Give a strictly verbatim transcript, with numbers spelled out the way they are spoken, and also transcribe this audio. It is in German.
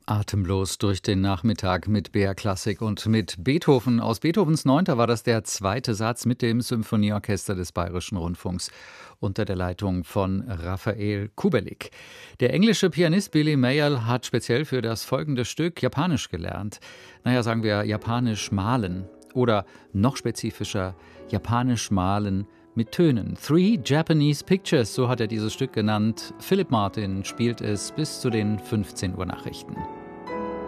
Atemlos durch den Nachmittag mit B R Klassik und mit Beethoven. Aus Beethovens Neunter war das der zweite Satz mit dem Symphonieorchester des Bayerischen Rundfunks unter der Leitung von Raphael Kubelik. Der englische Pianist Billy Mayall hat speziell für das folgende Stück Japanisch gelernt. Naja, sagen wir Japanisch malen oder noch spezifischer Japanisch malen mit Tönen. Three Japanese Pictures, so hat er dieses Stück genannt. Philipp Martin spielt es bis zu den fünfzehn Uhr Nachrichten.